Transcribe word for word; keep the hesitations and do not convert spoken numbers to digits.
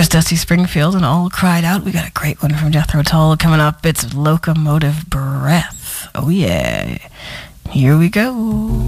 was Dusty Springfield and All Cried Out. We got a great one from Jethro Tull coming up. It's Locomotive Breath. Oh, yeah. Here we go.